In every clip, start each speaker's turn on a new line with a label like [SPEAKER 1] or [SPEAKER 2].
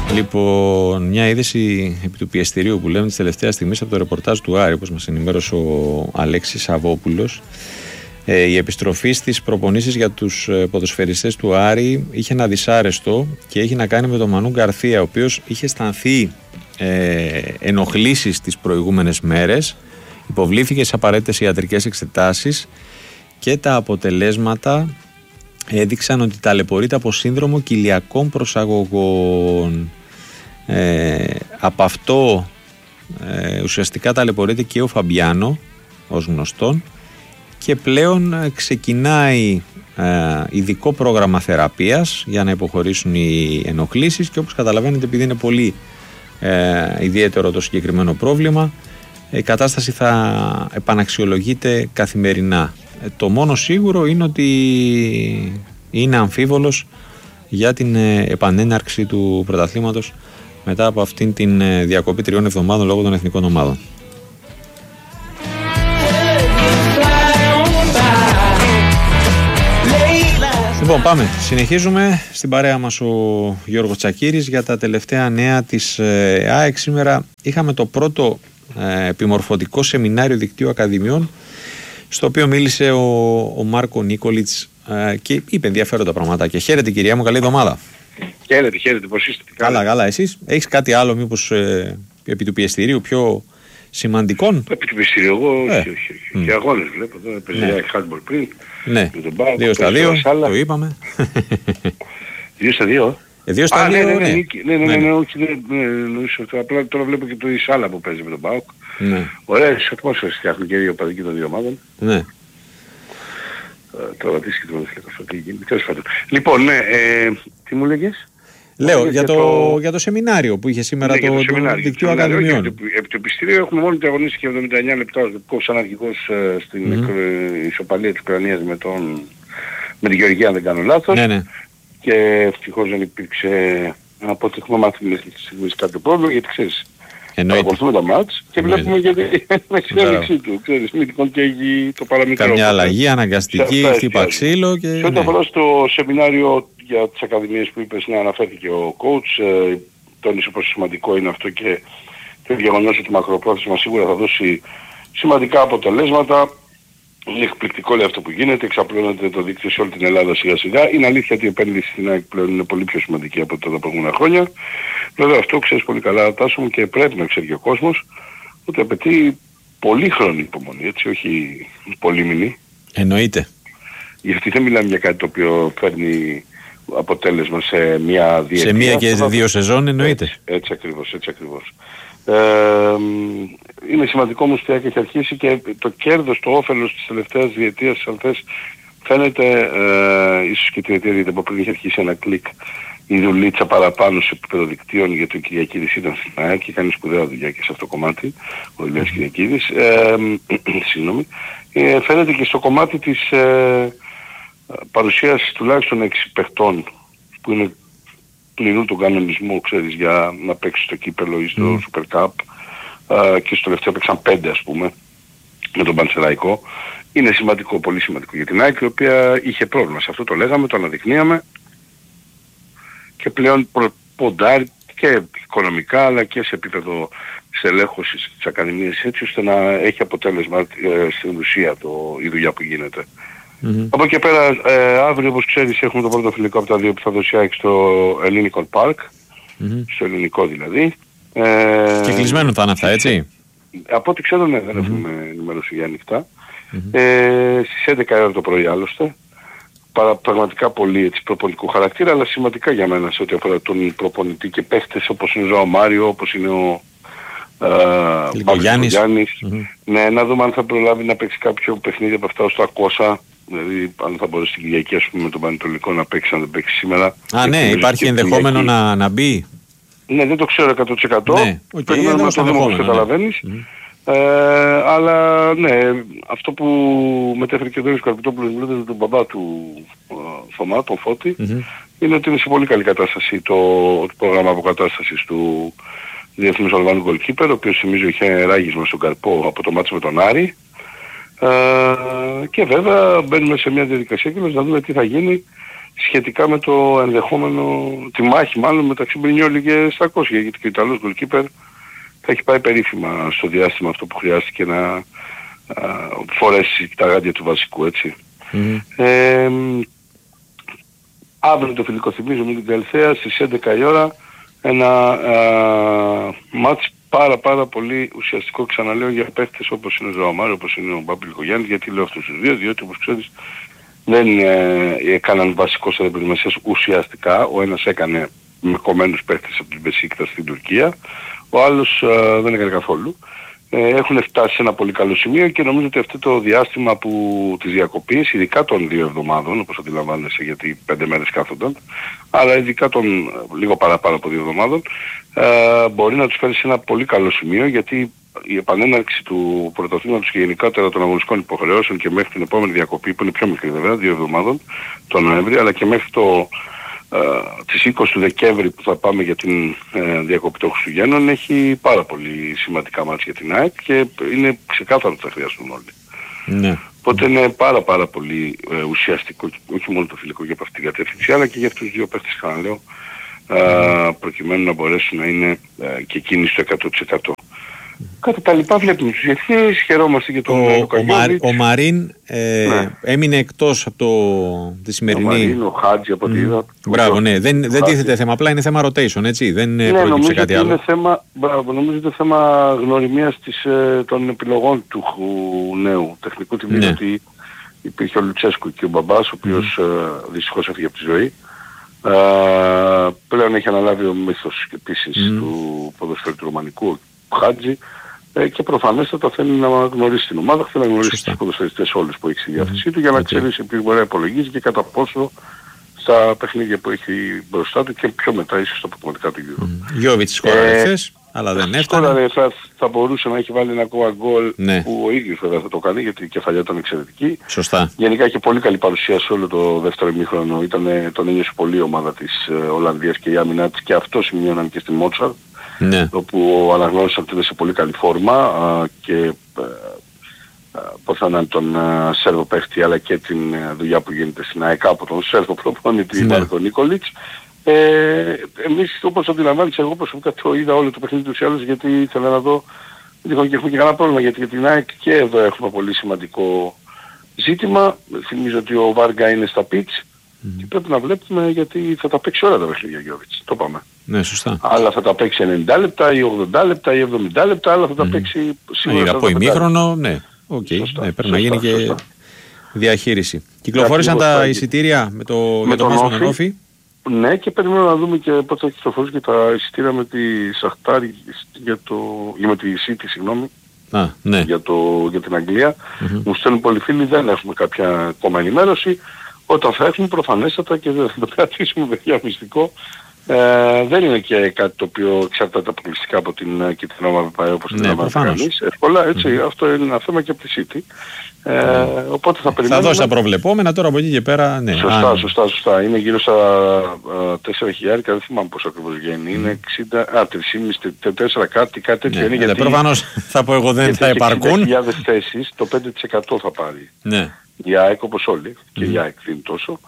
[SPEAKER 1] Λοιπόν, μια είδηση επί του πιεστηρίου που λέμε τις τελευταίες στιγμές από το ρεπορτάζ του Άρη, όπως μας ενημέρωσε ο Αλέξης Σαββόπουλος. Η επιστροφή στις προπονήσεις για τους ποδοσφαιριστές του Άρη είχε ένα δυσάρεστο και έχει να κάνει με τον Μανού Γκαρθία, ο οποίος είχε αισθανθεί ενοχλήσεις τις προηγούμενες μέρες, υποβλήθηκε στις απαραίτητες ιατρικές εξετάσεις και τα αποτελέσματα έδειξαν ότι ταλαιπωρείται από σύνδρομο κοιλιακών προσαγωγών. Από αυτό ουσιαστικά ταλαιπωρείται και ο Φαμπιάνο ως γνωστόν και πλέον ξεκινάει ειδικό πρόγραμμα θεραπείας για να υποχωρήσουν οι ενοχλήσεις και όπως καταλαβαίνετε, επειδή είναι πολύ ιδιαίτερο το συγκεκριμένο πρόβλημα, η κατάσταση θα επαναξιολογείται καθημερινά. Το μόνο σίγουρο είναι ότι είναι αμφίβολος για την επανέναρξη του πρωταθλήματος μετά από αυτήν την διακοπή 3 εβδομάδων λόγω των εθνικών ομάδων. Λοιπόν, πάμε. Συνεχίζουμε στην παρέα μας ο Γιώργος Τσακίρης για τα τελευταία νέα της ΑΕΚ. Σήμερα είχαμε το πρώτο επιμορφωτικό σεμινάριο δικτύου ακαδημιών, στο οποίο μίλησε ο Μάρκο Νίκολιτς και είπε ενδιαφέροντα πραγματάκια. Χαίρετε κυρία μου, καλή εβδομάδα.
[SPEAKER 2] Χαίρετε, πώς είστε?
[SPEAKER 1] Καλά, εσείς έχεις κάτι άλλο μήπως επί του πιεστηρίου πιο σημαντικών?
[SPEAKER 2] Επί του πιεστηρίου, εγώ όχι. Και αγώνες βλέπω εδώ, παίζει handball πριν.
[SPEAKER 1] Ναι, 2-2, το είπαμε.
[SPEAKER 2] 2-2.
[SPEAKER 1] 2-2,
[SPEAKER 2] ναι, όχι, απλά τώρα βλέπω και το Ισάλα που παίζει με τον ΠΑΟΚ. Ωραίες ατμόσφαιρες φτιάχνουν και οι δύο παδικοί των δύο ομάδων.
[SPEAKER 1] Ναι.
[SPEAKER 2] Τραυματίστηκε και το Μαδελφλέκος. Λοιπόν, ναι, τι μου λέγες?
[SPEAKER 1] Λέω για το σεμινάριο που είχε σήμερα το δικτύο ακαδημιών.
[SPEAKER 2] Επί του πιστηρίου έχουμε μόνο ότι αγωνίστηκε 79 λεπτά ο Δεπικός αναρχικός στην ισοπαλία της Ουκρανίας με τη Γεωργία, αν δεν κάνω λάθος.
[SPEAKER 1] Ναι.
[SPEAKER 2] Και ευτυχώς δεν υπήρξε, από ό,τι έχουμε μάθει μέχρι τη στιγμή κάποιο πρόβλημα, γιατί ξέρεις, παρακολουθούμε τα μάτς και βλέπουμε για την εξέλιξή του. Ξέρεις, μη τυχόν και έχει το παραμικρό.
[SPEAKER 1] Καμιά αλλαγή, αναγκαστική, χτύπα ξύλο και...
[SPEAKER 2] Σε ό,τι αφορά στο σεμινάριο για τις ακαδημίες που είπες, να αναφέρθηκε ο coach, τόνισε πόσο σημαντικό είναι αυτό και το γεγονός ότι μακροπρόθεσμα σίγουρα θα δώσει σημαντικά αποτελέσματα. Είναι εκπληκτικό λέει αυτό που γίνεται, εξαπλώνεται το δίκτυο σε όλη την Ελλάδα σιγά σιγά. Είναι αλήθεια ότι η επένδυση στην ΑΕΚ πλέον είναι πολύ πιο σημαντική από τα προηγούμενα χρόνια. Βέβαια αυτό ξέρεις πολύ καλά, Τάσο μου, και πρέπει να ξέρει ο κόσμος ότι απαιτεί πολύχρονη υπομονή, έτσι, όχι πολύμηνη.
[SPEAKER 1] Εννοείται.
[SPEAKER 2] Γιατί δεν μιλάμε για κάτι το οποίο φέρνει αποτέλεσμα σε μια διετία.
[SPEAKER 1] Σε μια και δύο σεζόν εννοείται.
[SPEAKER 2] Έτσι ακριβώς. Είναι σημαντικό όμως ότι έχει αρχίσει και το κέρδος, το όφελος της τελευταίας διετίας, αν θες, φαίνεται ίσως και τριετία, γιατί από πριν είχε αρχίσει ένα κλικ η δουλίτσα παραπάνω σε επίπεδο δικτύων, γιατί ο Κυριακίδης ήταν στην ΑΕΚ και κάνει σπουδαία δουλειά και σε αυτό το κομμάτι, ο Ηλίας Κυριακίδης, συγγνώμη, φαίνεται και στο κομμάτι της παρουσίασης τουλάχιστον 6 παιχτών που είναι πληρούν τον κανονισμό, ξέρεις, για να παίξει στο κύπελλο ή στο Super Cup, και στο τελευταίο παίξαν 5 ας πούμε με τον Πανσεραϊκό. Είναι σημαντικό, πολύ σημαντικό για την ΑΕΚ, η οποία είχε πρόβλημα. Σε αυτό το λέγαμε, το αναδεικνύαμε και πλέον ποντάρει και οικονομικά αλλά και σε επίπεδο στελέχωσης της Ακαδημίας, έτσι ώστε να έχει αποτέλεσμα στην ουσία η δουλειά που γίνεται. Από εκεί πέρα, αύριο όπως ξέρεις έχουμε το πρώτο φιλικό από τα δύο που θα δώσει ΑΕΚ στο Ελληνικό Park, στο ελληνικό δηλαδή.
[SPEAKER 1] Και κλεισμένο θα είναι αυτά, έτσι?
[SPEAKER 2] Από ό,τι ξέρω, ναι, δεν έχουμε ενημέρωση για ανοιχτά. Στις 11 το πρωί άλλωστε. Πραγματικά πολύ έτσι, προπονητικού χαρακτήρα, αλλά σημαντικά για μένα σε ό,τι αφορά τον προπονητή και παίχτες όπως είναι ο Ζωά Μάριο, όπως είναι ο
[SPEAKER 1] Γιάννης.
[SPEAKER 2] Ναι, να δούμε αν θα προλάβει να παίξει κάποιο παιχνίδι από αυτά ως το 200. Δηλαδή αν θα μπορέσει την Κυριακή ας πούμε με τον Πανετολικό να παίξει, αν δεν παίξει σήμερα.
[SPEAKER 1] Ναι, υπάρχει ενδεχόμενο να μπει.
[SPEAKER 2] Ναι, δεν το ξέρω 100%.
[SPEAKER 1] Ναι,
[SPEAKER 2] περιμένουμε να το δούμε όπως καταλαβαίνεις. Αλλά ναι, αυτό που μετέφερε και ο Δόρης Καρπιτόπουλος μιλώντας με τον μπαμπά του Θωμά, τον Φώτη, είναι ότι είναι σε πολύ καλή κατάσταση το πρόγραμμα αποκατάστασης του Διεθνούς Αλβανού Γκολκίπερ, ο οποίος θυμίζω είχε ράγισμα στον καρπό από το μάτσο με τον Άρη. Και βέβαια μπαίνουμε σε μια διαδικασία και να δούμε τι θα γίνει σχετικά με το ενδεχόμενο, τη μάχη μάλλον μεταξύ Μπρινιόλι και Στακός, γιατί και ο Ιταλός γκολκίπερ θα έχει πάει περίφημα στο διάστημα αυτό που χρειάστηκε να φορέσει τα γάντια του βασικού, έτσι. Αύριο το φιλικό, θυμίζω, με την Καλυθέα στις 11 η ώρα, ένα μάτς πάρα πολύ ουσιαστικό, ξαναλέω, για παίχτες όπως είναι ο Ζωαμάριο, όπως είναι ο Μπάμπη Λικογιάννης. Γιατί λέω αυτούς τους δύο? Διότι όπως ξέρεις δεν έκαναν βασικό σε προετοιμασίες ουσιαστικά. Ο ένας έκανε με κομμένους παίχτες από την Μπεσίκτας στην Τουρκία, ο άλλος δεν έκανε καθόλου. Έχουν φτάσει σε ένα πολύ καλό σημείο και νομίζω ότι αυτό το διάστημα της διακοπής, ειδικά των 2 εβδομάδων, όπως αντιλαμβάνεσαι, γιατί 5 μέρες κάθονταν, αλλά ειδικά των λίγο παραπάνω από 2 εβδομάδων, μπορεί να τους φέρει σε ένα πολύ καλό σημείο, γιατί η επανέναρξη του πρωταθλήματος και γενικότερα των αγωνιστικών υποχρεώσεων και μέχρι την επόμενη διακοπή, που είναι πιο μικρή βέβαια, 2 εβδομάδων, τον Νοέμβρη, αλλά και μέχρι τις 20 του Δεκέμβρη που θα πάμε για την διακοπή των Χριστουγέννων, έχει πάρα πολύ σημαντικά μάτια για την ΑΕΚ και είναι ξεκάθαρο ότι θα χρειαστούν όλοι. Ναι. Οπότε είναι πάρα πολύ ουσιαστικό, όχι μόνο το φιλικό για αυτή την κατεύθυνση, αλλά και για αυτούς τους δύο παίχτες, ξαναλέω, προκειμένου να μπορέσουν να είναι και εκείνοι στο 100%. Κατά τα λοιπά βλέπουμε τους διευθύνσεις, χαιρόμαστε για τον Λουκαγιώβιτς.
[SPEAKER 1] Ο Μαρίν έμεινε εκτός από τη σημερινή...
[SPEAKER 2] Ο Μαρίν, ο Χάτζη από ό,τι είδα.
[SPEAKER 1] Μπράβο, ναι, δεν τίθεται θέμα, απλά είναι θέμα rotation, έτσι, δεν προέκυψε κάτι άλλο.
[SPEAKER 2] Νομίζω ότι είναι θέμα γνωριμίας των επιλογών του νέου τεχνικού τιμίου, ότι υπήρχε ο Λουτσέσκου και ο μπαμπάς, ο οποίος δυστυχώς έφυγε από τη ζωή. Πλέον έχει αναλάβει ο μύθος επίσης του ποδοσφαίρου του Ρωμανικού, Χάτζη, και προφανέστατα θέλει να γνωρίσει την ομάδα, θέλει να γνωρίσει τους ποδοσφαιριστές όλους που έχει στη διάθεσή του, για να ξέρει σε ποιο μπορεί να υπολογίζει και κατά πόσο στα παιχνίδια που έχει μπροστά του και πιο μετά ίσως στα πραγματικά του γύρω.
[SPEAKER 1] Γιώβιτς σκόραρε χθες, αλλά δεν έφτανε.
[SPEAKER 2] Θα μπορούσε να έχει βάλει ένα ακόμα γκολ, που ο ίδιος βέβαια θα το κάνει, γιατί η κεφαλιά ήταν εξαιρετική.
[SPEAKER 1] Σωστά.
[SPEAKER 2] Γενικά είχε πολύ καλή παρουσία σε όλο το δεύτερο ημίχρονο. Τον ένιωσε πολύ η ομάδα της Ολλανδίας και η άμυνά της, και αυτό σημειώναν και στη Μότσαρ. Ναι. Όπου αναγνώρισαν ότι είναι σε πολύ καλή φόρμα και πώς θα είναι τον Σέρβο παίχτη, αλλά και την δουλειά που γίνεται στην ΑΕΚ από τον Σέρβο προπονητή Μάρκο Νίκολιτς. Εμείς, όπως αντιλαμβάνεσαι, εγώ προσωπικά το είδα όλο το παιχνίδι τους άλλους, γιατί ήθελα να δω, και έχουμε και κανένα πρόβλημα, γιατί για την ΑΕΚ και εδώ έχουμε πολύ σημαντικό ζήτημα. Θυμίζω ότι ο Βάργα είναι στα πιτς και πρέπει να βλέπουμε, γιατί θα τα παίξει όλα τα παιχνίδια Γιώβιτς. Το πάμε.
[SPEAKER 1] Ναι, σωστά.
[SPEAKER 2] Άλλα θα τα παίξει 90 λεπτά ή 80 λεπτά ή 70 λεπτά, άλλα θα τα παίξει σίγουρα.
[SPEAKER 1] Από ημίχρονο, ναι. Okay. Πρέπει να γίνει και διαχείριση. Κυκλοφόρησαν τα εισιτήρια με το μάτς με τον Όφη.
[SPEAKER 2] Ναι, και περιμένω να δούμε και πότε θα κυκλοφορήσουν και τα εισιτήρια με τη Σαχτάρ με τη City, συγγνώμη.
[SPEAKER 1] Ναι.
[SPEAKER 2] Για την Αγγλία. Μου στέλνουν πολλοί φίλοι, δεν έχουμε κάποια ακόμα ενημέρωση. Όταν θα έχουμε, προφανέστατα, και δεν θα το κρατήσουμε παιδιά μυστικό, δεν είναι και κάτι το οποίο εξαρτάται αποκλειστικά από την ομάδα ΠΑΕ, όπως την λαμβάνει κανείς. Εύκολα, έτσι, αυτό είναι ένα θέμα και από τη City. Οπότε θα περιμένουμε.
[SPEAKER 1] Θα δώσει τα προβλεπόμενα, τώρα από εκεί και πέρα, ναι.
[SPEAKER 2] Σωστά. Είναι γύρω στα 4.000, δεν θυμάμαι πόσο ακριβώς βγαίνει. Είναι 3.500, 4 κάτι τέτοιο είναι.
[SPEAKER 1] Γιατί προφανώς θα πω εγώ δεν θα υπαρκούν.
[SPEAKER 2] 60.000 θέσεις, το 5% θα πάρει.
[SPEAKER 1] Ναι.
[SPEAKER 2] Η ΑΕΚ όπως όλοι, και η ΑΕΚ δίνει τόσο.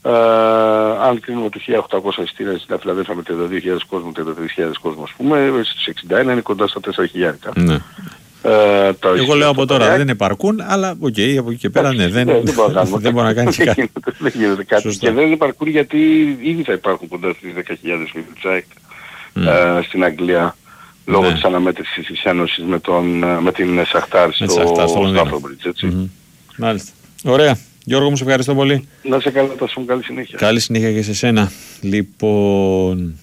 [SPEAKER 2] Αν κρίνουμε το 1.800 εισιτήρια στην Φιλαδέλφια με 32.000 κόσμο, 33.000 κόσμο, ας πούμε, στις 61 είναι κοντά στα 4.000.
[SPEAKER 1] Ναι. Εγώ λέω από τώρα δεν υπαρκούν, αλλά από εκεί και πέρα ναι, δεν μπορεί να κάνει κάτι.
[SPEAKER 2] Δεν γίνεται κάτι. Και δεν υπαρκούν γιατί ήδη θα υπάρχουν κοντά στις 10.000 φίλοι στην Αγγλία, λόγω της αναμέτρησης της Ένωσης με την Σαχτάρ στο Στάφρομπριτζ, έτσι.
[SPEAKER 1] Μάλιστα. Ωραία. Γιώργο μου, σε ευχαριστώ πολύ.
[SPEAKER 2] Να σε καλά, θα σου καλή συνέχεια.
[SPEAKER 1] Καλή συνέχεια και σε σένα. Λοιπόν,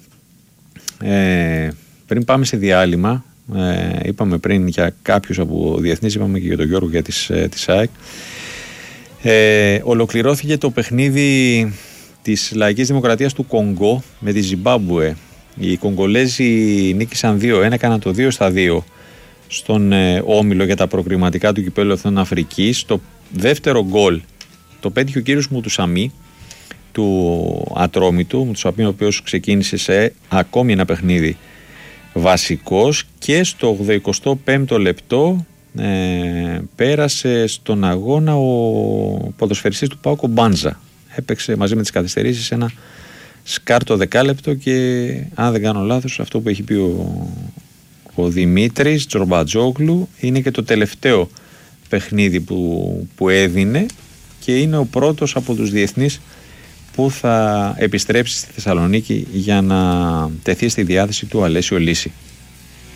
[SPEAKER 1] πριν πάμε σε διάλειμμα, είπαμε πριν για κάποιους από διεθνείς, είπαμε και για τον Γιώργο για της ΑΕΚ. Ολοκληρώθηκε το παιχνίδι της Λαϊκής Δημοκρατίας του Κονγκό με τη Ζιμπάμπουε. Οι Κογκολέζοι νίκησαν 2-1, έκαναν το 2-2 στον όμιλο για τα προκριματικά του Κυπέλλου Εθνών Αφρικής. Το δεύτερο γκολ το πέτυχε ο κύριος Μουτουσαμί του Ατρόμητου, Μουτουσαμί ο οποίος ξεκίνησε σε ακόμη ένα παιχνίδι βασικός, και στο 85ο λεπτό πέρασε στον αγώνα ο ποδοσφαιριστής του ΠΑΟΚ Μπάντζα, έπαιξε μαζί με τις καθυστερήσεις ένα σκάρτο δεκάλεπτο και αν δεν κάνω λάθος αυτό που έχει πει ο Δημήτρης Τζορμπατζόγλου είναι και το τελευταίο παιχνίδι που έδινε και είναι ο πρώτος από τους διεθνείς που θα επιστρέψει στη Θεσσαλονίκη για να τεθεί στη διάθεση του Αλέσιο Λύση.